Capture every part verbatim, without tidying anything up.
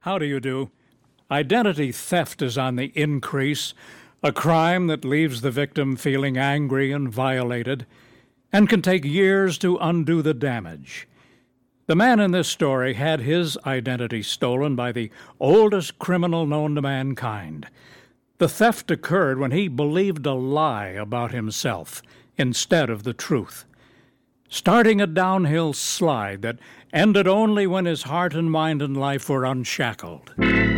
How do you do? Identity theft is on the increase, a crime that leaves the victim feeling angry and violated, and can take years to undo the damage. The man in this story had his identity stolen by the oldest criminal known to mankind. The theft occurred when he believed a lie about himself instead of the truth, starting a downhill slide that ended only when his heart and mind and life were unshackled.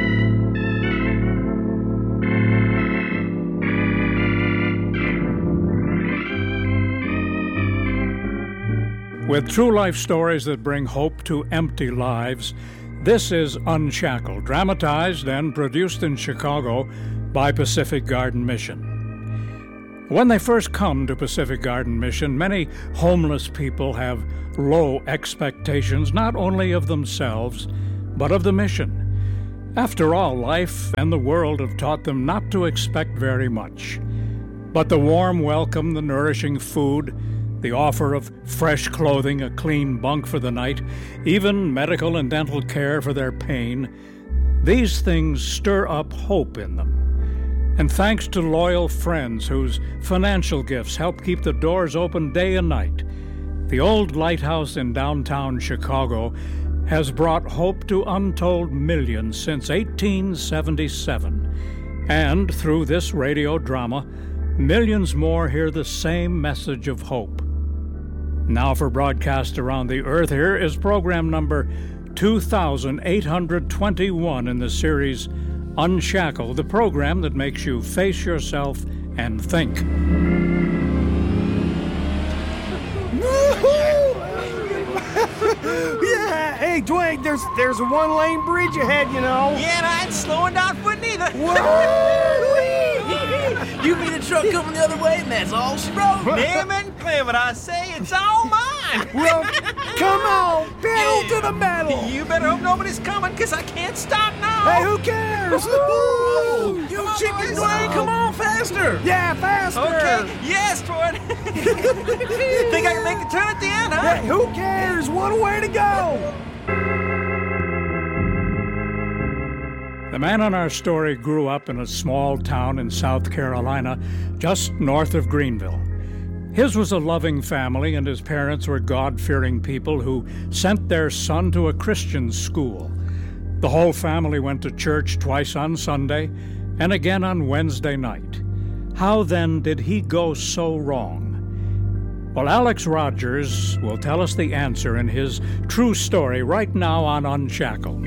With true life stories that bring hope to empty lives, this is Unshackled, dramatized and produced in Chicago by Pacific Garden Mission. When they first come to Pacific Garden Mission, many homeless people have low expectations not only of themselves, but of the mission. After all, life and the world have taught them not to expect very much. But the warm welcome, the nourishing food, the offer of fresh clothing, a clean bunk for the night, even medical and dental care for their pain, these things stir up hope in them. And thanks to loyal friends whose financial gifts help keep the doors open day and night, the old lighthouse in downtown Chicago has brought hope to untold millions since eighteen seventy-seven. And through this radio drama, millions more hear the same message of hope. Now for broadcast around the earth, here is program number two thousand eight hundred twenty-one in the series Unshackled, the program that makes you face yourself and think. Yeah, hey, Dwayne, there's there's a one-lane bridge ahead, you know. Yeah, and I ain't slowing down for it neither. You mean the truck coming the other way, and that's all she wrote. Nim and Clement, I say, it's all mine. Well, come on, pedal to the metal. You better hope nobody's coming, because I can't stop now. Hey, who cares? Woo! You chicken, Dwayne, come on, faster. Yeah, faster. Okay, yes, Troy. Think I can make a turn at the end, huh? Hey, who cares? What a way to go. The man on our story grew up in a small town in South Carolina, just north of Greenville. His was a loving family, and his parents were God-fearing people who sent their son to a Christian school. The whole family went to church twice on Sunday and again on Wednesday night. How then did he go so wrong? Well, Alex Rogers will tell us the answer in his true story right now on Unshackled.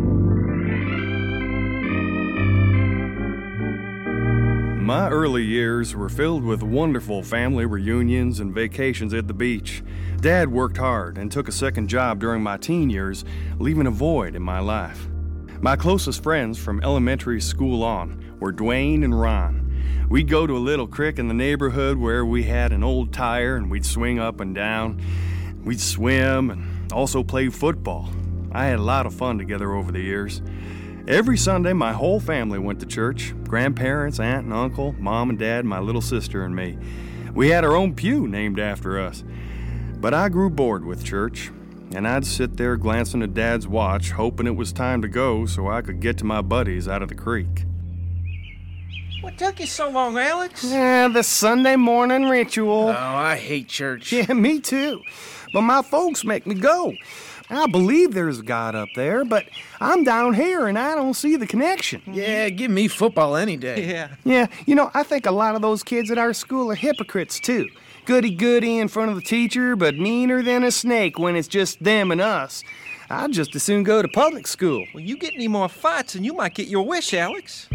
My early years were filled with wonderful family reunions and vacations at the beach. Dad worked hard and took a second job during my teen years, leaving a void in my life. My closest friends from elementary school on were Dwayne and Ron. We'd go to a little creek in the neighborhood where we had an old tire and we'd swing up and down. We'd swim and also play football. I had a lot of fun together over the years. Every Sunday, my whole family went to church. Grandparents, aunt and uncle, mom and dad, my little sister and me. We had our own pew named after us. But I grew bored with church, and I'd sit there glancing at Dad's watch, hoping it was time to go so I could get to my buddies out of the creek. What took you so long, Alex? Yeah, the Sunday morning ritual. Oh, I hate church. Yeah, me too. But my folks make me go. I believe there's a God up there, but I'm down here and I don't see the connection. Yeah, give me football any day. Yeah. Yeah, you know, I think a lot of those kids at our school are hypocrites, too. Goody-goody in front of the teacher, but meaner than a snake when it's just them and us. I'd just as soon go to public school. Well, you get any more fights and you might get your wish, Alex.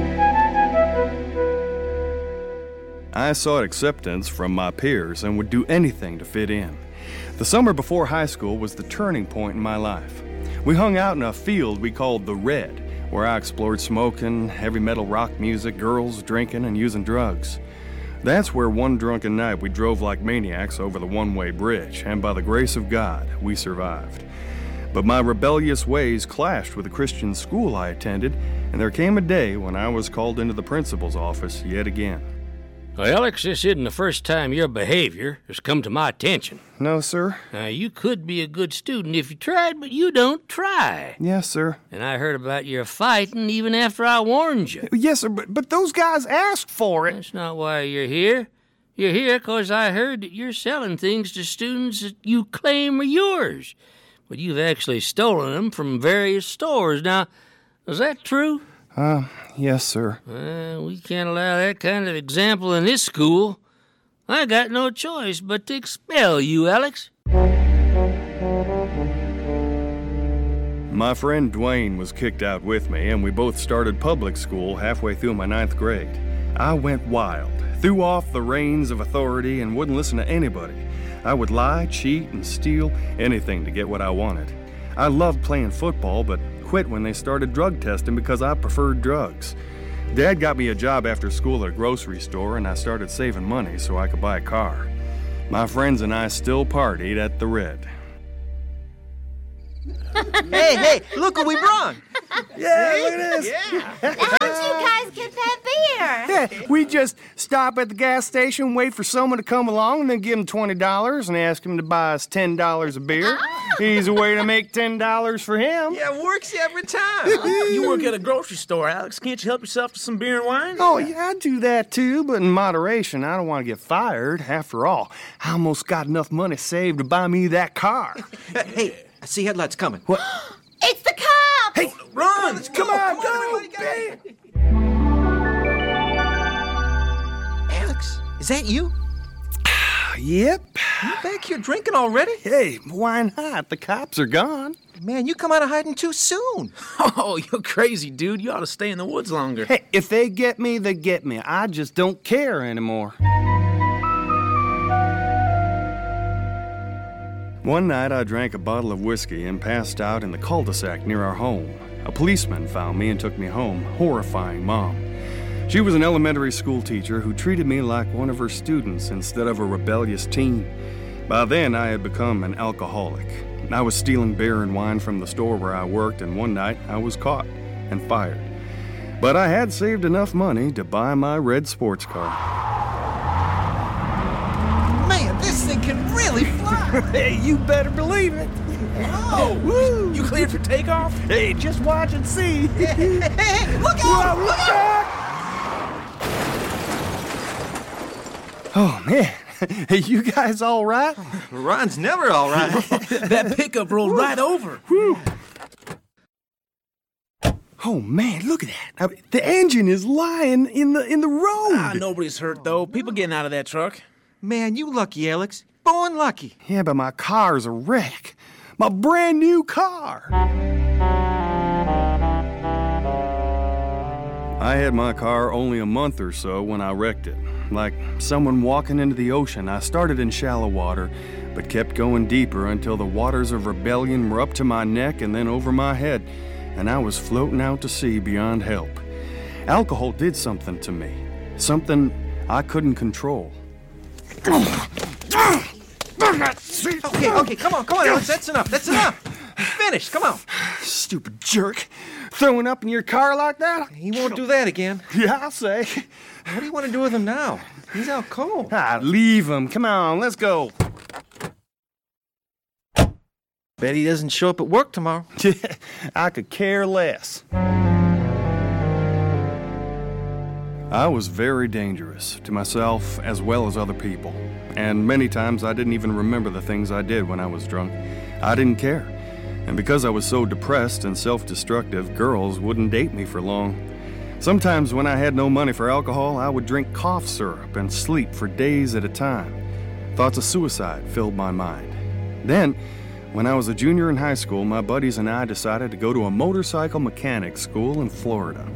I sought acceptance from my peers and would do anything to fit in. The summer before high school was the turning point in my life. We hung out in a field we called the Red, where I explored smoking, heavy metal rock music, girls, drinking, and using drugs. That's where one drunken night we drove like maniacs over the one-way bridge, and by the grace of God, we survived. But my rebellious ways clashed with the Christian school I attended, and there came a day when I was called into the principal's office yet again. Well, Alex, this isn't the first time your behavior has come to my attention. No, sir. Now, you could be a good student if you tried, but you don't try. Yes, sir. And I heard about your fighting even after I warned you. Yes, sir, but, but those guys asked for it. That's not why you're here. You're here because I heard that you're selling things to students that you claim are yours. But you've actually stolen them from various stores. Now, is that true? Uh, yes, sir. Well, we can't allow that kind of example in this school. I got no choice but to expel you, Alex. My friend Dwayne was kicked out with me, and we both started public school halfway through my ninth grade. I went wild, threw off the reins of authority, and wouldn't listen to anybody. I would lie, cheat, and steal anything to get what I wanted. I loved playing football, but quit when they started drug testing because I preferred drugs. Dad got me a job after school at a grocery store, and I started saving money so I could buy a car. My friends and I still partied at the Red. Hey, hey, look what we brought. Yeah, look at this. Yeah. How'd you guys get that beer? Yeah, we just stop at the gas station, wait for someone to come along, and then give them twenty dollars and ask him to buy us ten dollars of beer. Easy way to make ten dollars for him. Yeah, it works every time. You work at a grocery store, Alex. Can't you help yourself to some beer and wine? Oh, yeah, I do that too, but in moderation. I don't want to get fired. After all, I almost got enough money saved to buy me that car. Hey, I see headlights coming. What? It's the cops! Hey, Run! come on, go! everybody, go. Alex, is that you? Yep. You back here drinking already? Hey, why not? The cops are gone. Man, you come out of hiding too soon. Oh, you're crazy, dude. You ought to stay in the woods longer. Hey, if they get me, they get me. I just don't care anymore. One night I drank a bottle of whiskey and passed out in the cul-de-sac near our home. A policeman found me and took me home, horrifying Mom. She was an elementary school teacher who treated me like one of her students instead of a rebellious teen. By then, I had become an alcoholic. I was stealing beer and wine from the store where I worked, and one night I was caught and fired. But I had saved enough money to buy my red sports car. Man, this thing can really fly. Hey, you better believe it. Oh, Woo! You cleared for takeoff? Hey, just watch and see. hey, hey, look out! Whoa, look out! Oh, man. Hey, you guys all right? Ron's never all right. That pickup rolled right over. Whew. Oh, man, look at that. I mean, the engine is lying in the in the road. Ah, nobody's hurt, though. People getting out of that truck. Man, you lucky, Alex. Born lucky. Yeah, but my car's a wreck. My brand new car. I had my car only a month or so when I wrecked it. Like someone walking into the ocean, I started in shallow water, but kept going deeper until the waters of rebellion were up to my neck and then over my head, and I was floating out to sea beyond help. Alcohol did something to me, something I couldn't control. Okay, okay, come on, come on, Alex. That's enough. That's enough. Finished. Come on. Stupid jerk. Throwing up in your car like that? He won't do that again. Yeah, I'll say. What do you want to do with him now? He's out cold. Ah, leave him. Come on, let's go. Bet he doesn't show up at work tomorrow. I could care less. I was very dangerous to myself as well as other people, and many times I didn't even remember the things I did when I was drunk. I didn't care, and because I was so depressed and self-destructive, girls wouldn't date me for long. Sometimes when I had no money for alcohol, I would drink cough syrup and sleep for days at a time. Thoughts of suicide filled my mind. Then, when I was a junior in high school, my buddies and I decided to go to a motorcycle mechanic school in Florida.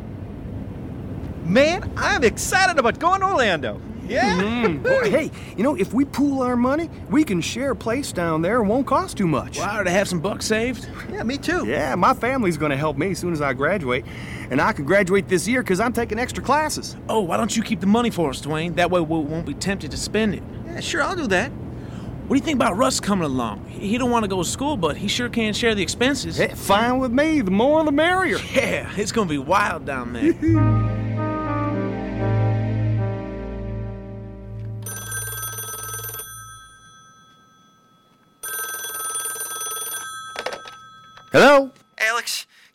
Man, I'm excited about going to Orlando. Yeah? Mm. Boy, hey, you know, if we pool our money, we can share a place down there. It won't cost too much. Wow, to have some bucks saved? Yeah, me too. Yeah, my family's going to help me as soon as I graduate. And I could graduate this year because I'm taking extra classes. Oh, why don't you keep the money for us, Dwayne? That way we won't be tempted to spend it. Yeah, sure, I'll do that. What do you think about Russ coming along? He don't want to go to school, but he sure can share the expenses. Hey, fine with me. The more the merrier. Yeah, it's going to be wild down there.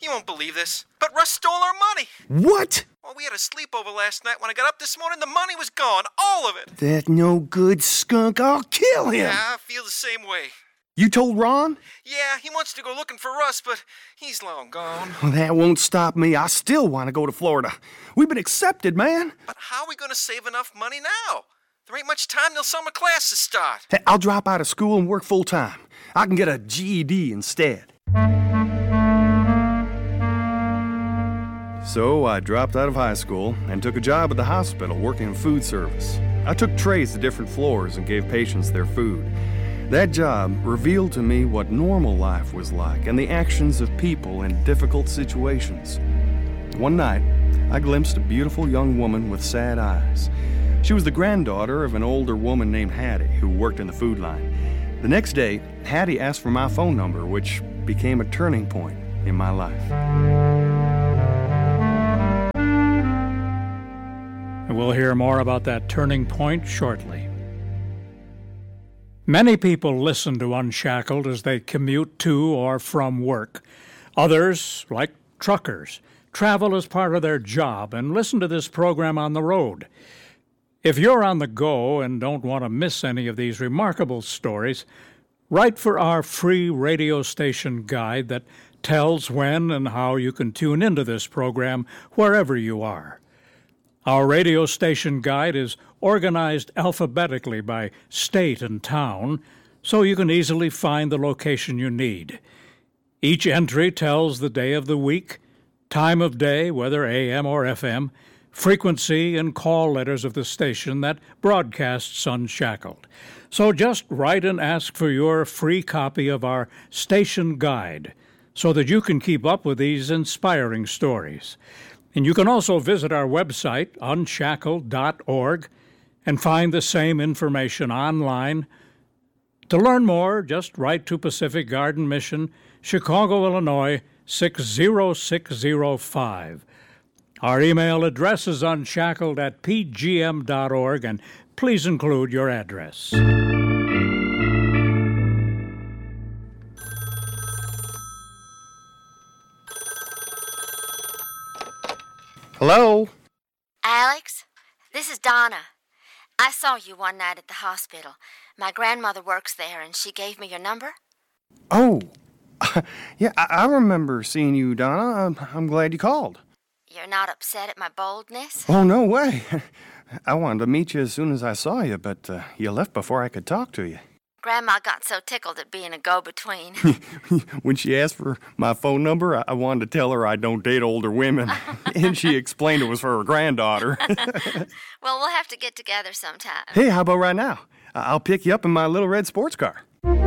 You won't believe this, but Russ stole our money. What? Well, we had a sleepover last night. When I got up this morning, the money was gone. All of it. That no good skunk. I'll kill him. Yeah, I feel the same way. You told Ron? Yeah, he wants to go looking for Russ, but he's long gone. Well, that won't stop me. I still want to go to Florida. We've been accepted, man. But how are we going to save enough money now? There ain't much time till summer classes start. Hey, I'll drop out of school and work full time. I can get a G E D instead. So I dropped out of high school and took a job at the hospital working in food service. I took trays to different floors and gave patients their food. That job revealed to me what normal life was like and the actions of people in difficult situations. One night, I glimpsed a beautiful young woman with sad eyes. She was the granddaughter of an older woman named Hattie who worked in the food line. The next day, Hattie asked for my phone number, which became a turning point in my life. And we'll hear more about that turning point shortly. Many people listen to Unshackled as they commute to or from work. Others, like truckers, travel as part of their job and listen to this program on the road. If you're on the go and don't want to miss any of these remarkable stories, write for our free radio station guide that tells when and how you can tune into this program wherever you are. Our radio station guide is organized alphabetically by state and town, so you can easily find the location you need. Each entry tells the day of the week, time of day, whether A M or F M, frequency and call letters of the station that broadcasts Unshackled. So just write and ask for your free copy of our station guide so that you can keep up with these inspiring stories. And you can also visit our website, unshackled dot org, and find the same information online. To learn more, just write to Pacific Garden Mission, Chicago, Illinois, six zero six zero five. Our email address is unshackled at p g m dot org, and please include your address. Hello? Alex, this is Donna. I saw you one night at the hospital. My grandmother works there, and she gave me your number. Oh, yeah, I, I remember seeing you, Donna. I'm, I'm glad you called. You're not upset at my boldness? Oh, no way. I wanted to meet you as soon as I saw you, but uh, you left before I could talk to you. Grandma got so tickled at being a go-between. When she asked for my phone number, I-, I wanted to tell her I don't date older women, and she explained it was for her granddaughter. Well, we'll have to get together sometime. Hey, how about right now? I- I'll pick you up in my little red sports car.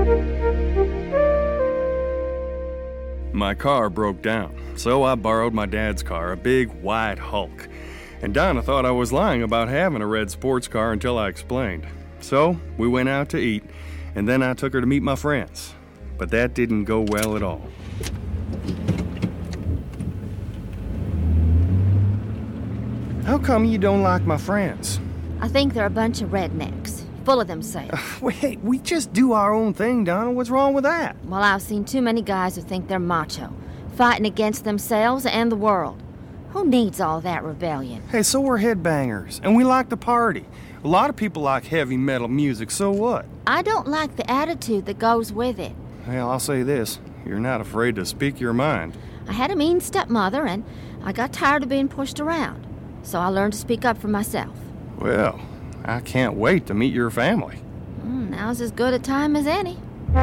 My car broke down, so I borrowed my dad's car, a big white Hulk. And Donna thought I was lying about having a red sports car until I explained. So we went out to eat, and then I took her to meet my friends. But that didn't go well at all. How come you don't like my friends? I think they're a bunch of rednecks, full of themselves. Wait, we just do our own thing, Donna. What's wrong with that? Well, I've seen too many guys who think they're macho, fighting against themselves and the world. Who needs all that rebellion? Hey, so we're headbangers, and we like to party. A lot of people like heavy metal music, so what? I don't like the attitude that goes with it. Well, I'll say this. You're not afraid to speak your mind. I had a mean stepmother, and I got tired of being pushed around. So I learned to speak up for myself. Well, I can't wait to meet your family. Mm, now's as good a time as any.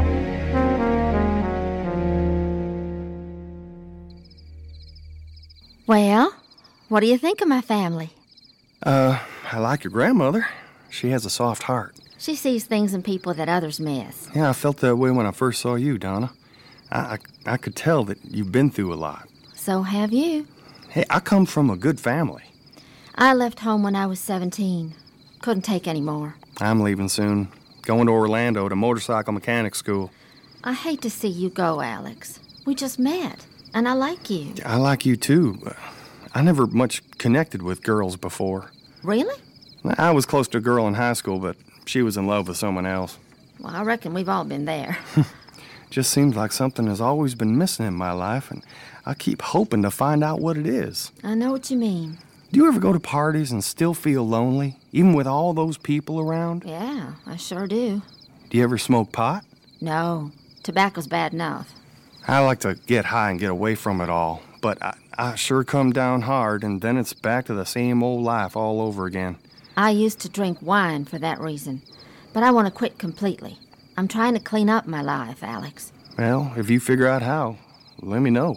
Well, what do you think of my family? Uh, I like your grandmother. She has a soft heart. She sees things in people that others miss. Yeah, I felt that way when I first saw you, Donna. I, I, I could tell that you've been through a lot. So have you. Hey, I come from a good family. I left home when I was seventeen. Couldn't take any more. I'm leaving soon. Going to Orlando to motorcycle mechanic school. I hate to see you go, Alex. We just met, and I like you. I like you, too. I never much connected with girls before. Really? I was close to a girl in high school, but she was in love with someone else. Well, I reckon we've all been there. Just seems like something has always been missing in my life, and I keep hoping to find out what it is. I know what you mean. Do you ever go to parties and still feel lonely, even with all those people around? Yeah, I sure do. Do you ever smoke pot? No, tobacco's bad enough. I like to get high and get away from it all, but I, I sure come down hard, and then it's back to the same old life all over again. I used to drink wine for that reason, but I want to quit completely. I'm trying to clean up my life, Alex. Well, if you figure out how, let me know.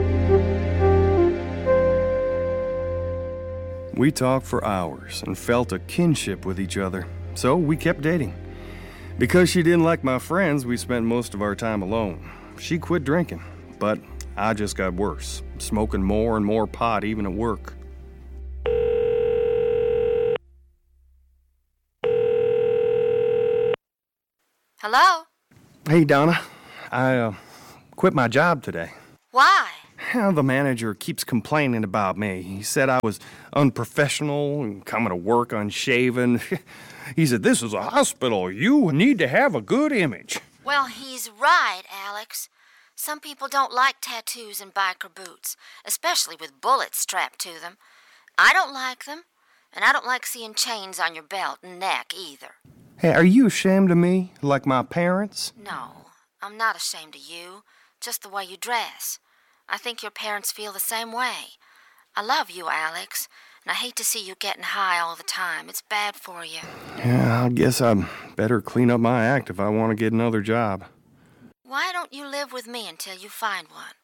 We talked for hours and felt a kinship with each other, so we kept dating. Because she didn't like my friends, we spent most of our time alone. She quit drinking, but I just got worse, smoking more and more pot even at work. Hello? Hey, Donna. I, uh, quit my job today. Why? Well, the manager keeps complaining about me. He said I was unprofessional and coming to work unshaven. He said, this is a hospital. You need to have a good image. Well, he's right, Alex. Some people don't like tattoos and biker boots, especially with bullets strapped to them. I don't like them, and I don't like seeing chains on your belt and neck either. Hey, are you ashamed of me, like my parents? No, I'm not ashamed of you, just the way you dress. I think your parents feel the same way. I love you, Alex, and I hate to see you getting high all the time. It's bad for you. Yeah, I guess I'd better clean up my act if I want to get another job. Why don't you live with me until you find one?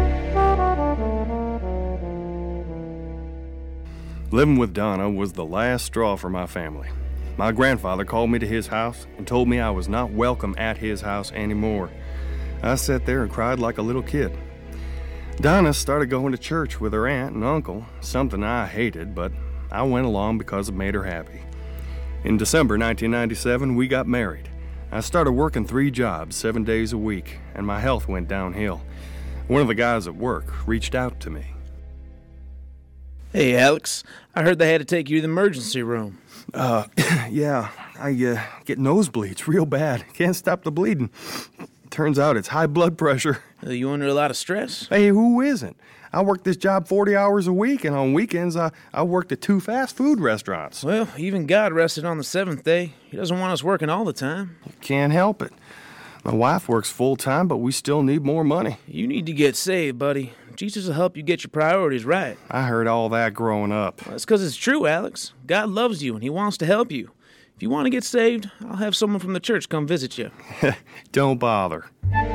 Living with Donna was the last straw for my family. My grandfather called me to his house and told me I was not welcome at his house anymore. I sat there and cried like a little kid. Donna started going to church with her aunt and uncle, something I hated, but I went along because it made her happy. In December nineteen ninety-seven, we got married. I started working three jobs, seven days a week, and my health went downhill. One of the guys at work reached out to me. Hey, Alex. I heard they had to take you to the emergency room. Uh, yeah, I uh, get nosebleeds real bad. Can't stop the bleeding. Turns out it's high blood pressure. Are you under a lot of stress? Hey, who isn't? I work this job forty hours a week, and on weekends I, I worked at two fast food restaurants. Well, even God rested on the seventh day. He doesn't want us working all the time. Can't help it. My wife works full-time, but we still need more money. You need to get saved, buddy. Jesus will help you get your priorities right. I heard all that growing up. Well, that's because it's true, Alex. God loves you, and he wants to help you. If you want to get saved, I'll have someone from the church come visit you. Don't bother.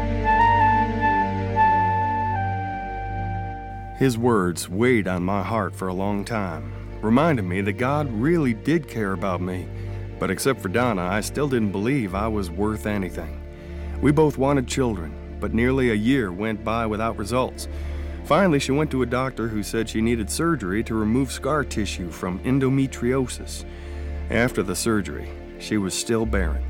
His words weighed on my heart for a long time, reminded me that God really did care about me. But except for Donna, I still didn't believe I was worth anything. We both wanted children, but nearly a year went by without results. Finally, she went to a doctor who said she needed surgery to remove scar tissue from endometriosis. After the surgery, she was still barren.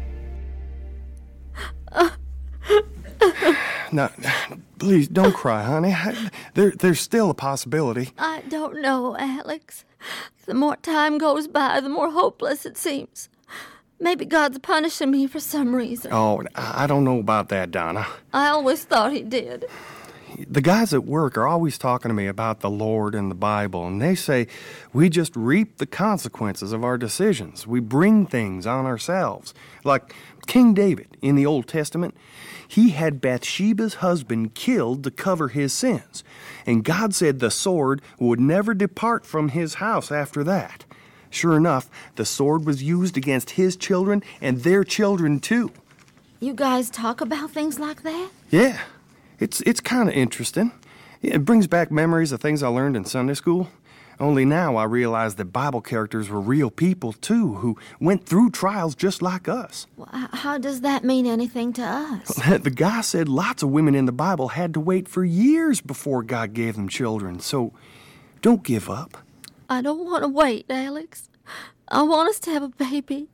Now, please don't cry, honey. There, there's still a possibility. I don't know, Alex. The more time goes by, the more hopeless it seems. Maybe God's punishing me for some reason. Oh, I don't know about that, Donna. I always thought he did. The guys at work are always talking to me about the Lord and the Bible, and they say we just reap the consequences of our decisions. We bring things on ourselves. Like King David in the Old Testament, he had Bathsheba's husband killed to cover his sins, and God said the sword would never depart from his house after that. Sure enough, the sword was used against his children and their children too. You guys talk about things like that? Yeah. It's it's kind of interesting. It brings back memories of things I learned in Sunday school. Only now I realize that Bible characters were real people, too, who went through trials just like us. Well, how does that mean anything to us? The guy said lots of women in the Bible had to wait for years before God gave them children, so don't give up. I don't want to wait, Alex. I want us to have a baby.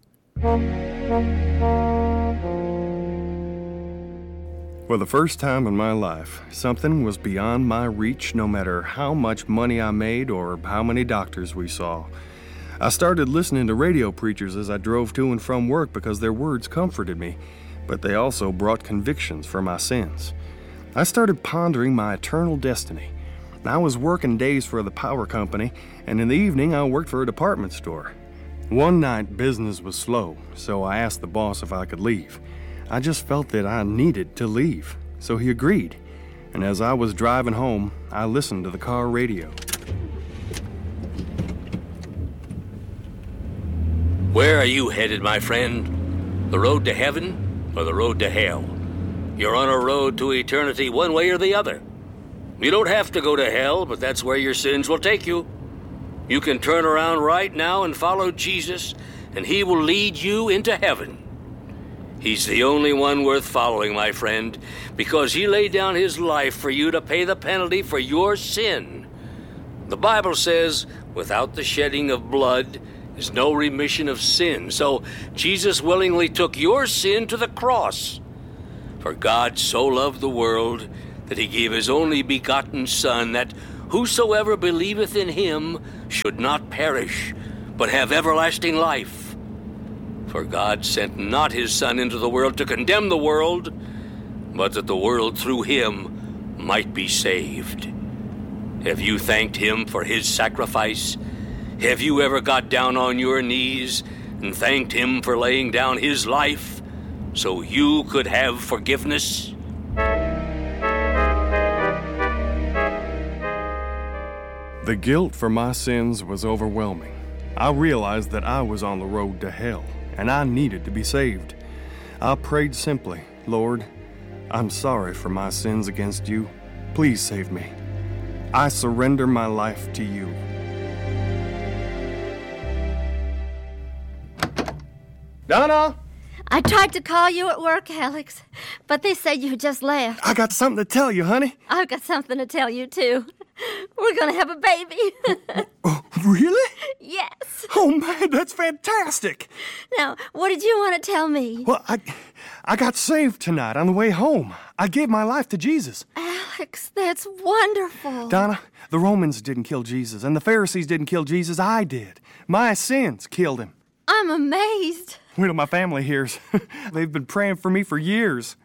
For the first time in my life, something was beyond my reach no matter how much money I made or how many doctors we saw. I started listening to radio preachers as I drove to and from work because their words comforted me. but they also brought convictions for my sins. I started pondering my eternal destiny. I was working days for the power company, and in the evening I worked for a department store. One night business was slow, so I asked the boss if I could leave. I just felt that I needed to leave, so he agreed. And as I was driving home, I listened to the car radio. Where are you headed, my friend? The road to heaven or the road to hell? You're on a road to eternity one way or the other. You don't have to go to hell, but that's where your sins will take you. You can turn around right now and follow Jesus, and he will lead you into heaven. He's the only one worth following, my friend, because he laid down his life for you to pay the penalty for your sin. The Bible says, without the shedding of blood is no remission of sin. So Jesus willingly took your sin to the cross. For God so loved the world that he gave his only begotten Son, that whosoever believeth in him should not perish, but have everlasting life. For God sent not his Son into the world to condemn the world, but that the world through him might be saved. Have you thanked him for his sacrifice? Have you ever got down on your knees and thanked him for laying down his life so you could have forgiveness? The guilt for my sins was overwhelming. I realized that I was on the road to hell, and I needed to be saved. I prayed simply, Lord, I'm sorry for my sins against you. Please save me. I surrender my life to you. Donna! I tried to call you at work, Alex, but they said you just left. I got something to tell you, honey. I've got something to tell you, too. We're gonna have a baby. Oh, really? Yes. Oh, man, that's fantastic. Now, what did you want to tell me? Well, I, I got saved tonight on the way home. I gave my life to Jesus. Alex, that's wonderful. Donna, the Romans didn't kill Jesus, and the Pharisees didn't kill Jesus. I did. My sins killed him. I'm amazed. Wait till my family hears. They've been praying for me for years.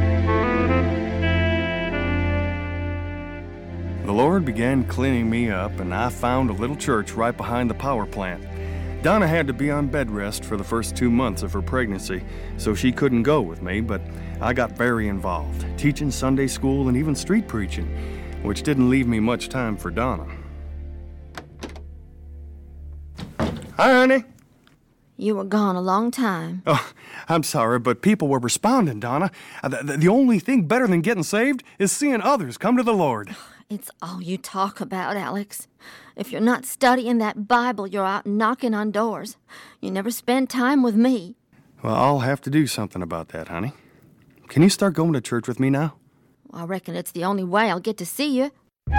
The Lord began cleaning me up, and I found a little church right behind the power plant. Donna had to be on bed rest for the first two months of her pregnancy, so she couldn't go with me, but I got very involved, teaching Sunday school and even street preaching, which didn't leave me much time for Donna. Hi, honey. You were gone a long time. Oh, I'm sorry, but people were responding, Donna. The, the only thing better than getting saved is seeing others come to the Lord. It's all you talk about, Alex. If you're not studying that Bible, you're out knocking on doors. You never spend time with me. Well, I'll have to do something about that, honey. Can you start going to church with me now? I reckon it's the only way I'll get to see you.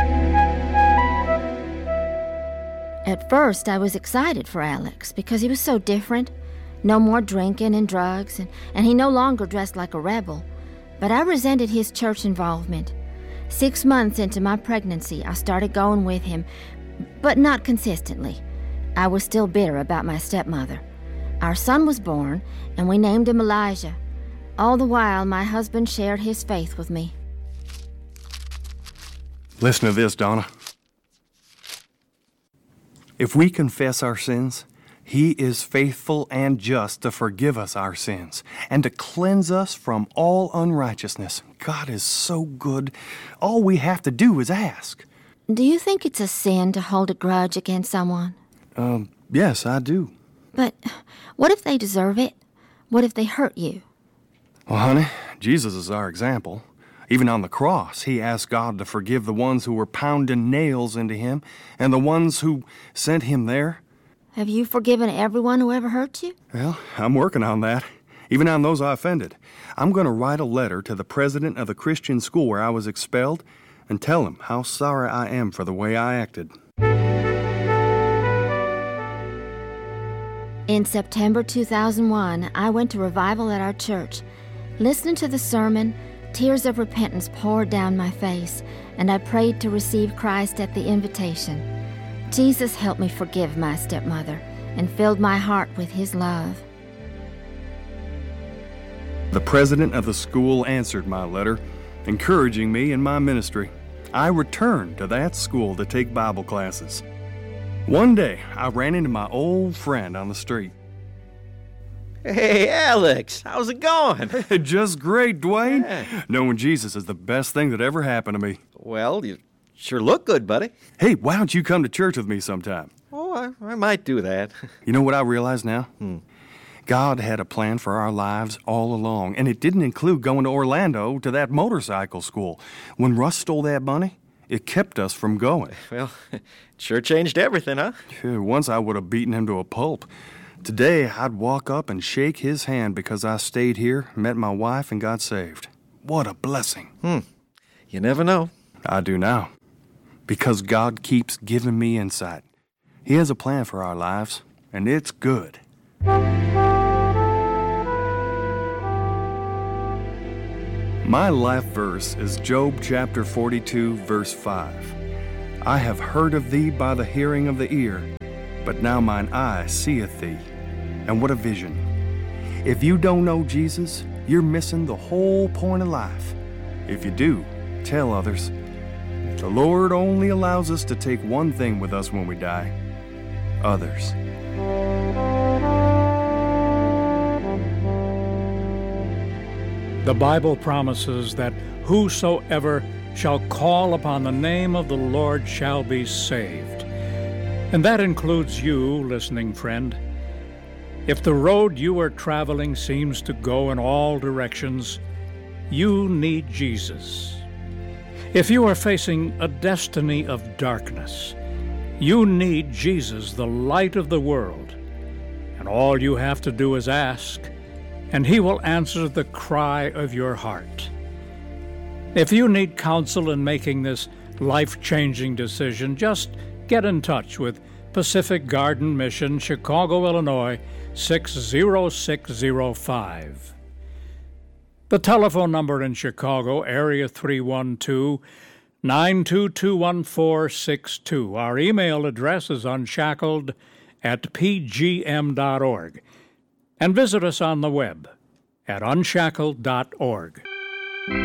At first, I was excited for Alex because he was so different. No more drinking and drugs, and, and he no longer dressed like a rebel. But I resented his church involvement. Six months into my pregnancy, I started going with him, but not consistently. I was still bitter about my stepmother. Our son was born, and we named him Elijah. All the while, my husband shared his faith with me. Listen to this, Donna. If we confess our sins, he is faithful and just to forgive us our sins and to cleanse us from all unrighteousness. God is so good. All we have to do is ask. Do you think it's a sin to hold a grudge against someone? Um, yes, I do. But what if they deserve it? What if they hurt you? Well, honey, Jesus is our example. Even on the cross, he asked God to forgive the ones who were pounding nails into him and the ones who sent him there. Have you forgiven everyone who ever hurt you? Well, I'm working on that, even on those I offended. I'm going to write a letter to the president of the Christian school where I was expelled and tell him how sorry I am for the way I acted. In September two thousand one, I went to revival at our church. Listening to the sermon, tears of repentance poured down my face, and I prayed to receive Christ at the invitation. Jesus helped me forgive my stepmother and filled my heart with his love. The president of the school answered my letter, encouraging me in my ministry. I returned to that school to take Bible classes. One day, I ran into my old friend on the street. Hey, Alex, how's it going? Just great, Dwayne. Yeah. Knowing Jesus is the best thing that ever happened to me. Well, you sure look good, buddy. Hey, why don't you come to church with me sometime? Oh, I, I might do that. You know what I realize now? Hmm. God had a plan for our lives all along, and it didn't include going to Orlando to that motorcycle school. When Russ stole that money, it kept us from going. Well, it sure changed everything, huh? Phew, once I would have beaten him to a pulp. Today, I'd walk up and shake his hand because I stayed here, met my wife, and got saved. What a blessing. Hmm. You never know. I do now. Because God keeps giving me insight. He has a plan for our lives, and it's good. My life verse is Job chapter forty-two, verse five. I have heard of thee by the hearing of the ear, but now mine eye seeth thee. And what a vision. If you don't know Jesus, you're missing the whole point of life. If you do, tell others. The Lord only allows us to take one thing with us when we die. Others. The Bible promises that whosoever shall call upon the name of the Lord shall be saved. And that includes you, listening friend. If the road you are traveling seems to go in all directions, you need Jesus. If you are facing a destiny of darkness, you need Jesus, the light of the world. And all you have to do is ask, and He will answer the cry of your heart. If you need counsel in making this life-changing decision, just get in touch with Pacific Garden Mission, Chicago, Illinois, six zero six zero five. The telephone number in Chicago, area three one two, nine two two, one four six two. Our email address is unshackled at p g m dot org. And visit us on the web at unshackled dot org.